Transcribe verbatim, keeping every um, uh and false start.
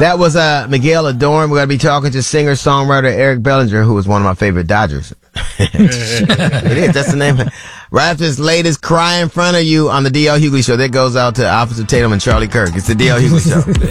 That was uh, Miguel Adorn. We're going to be talking to singer-songwriter Eric Bellinger, who was one of my favorite Dodgers. It is. That's the name. Right after his latest Cry in Front of You on the D L Hughley Show. That goes out to Officer Tatum and Charlie Kirk. It's the D L Hughley Show.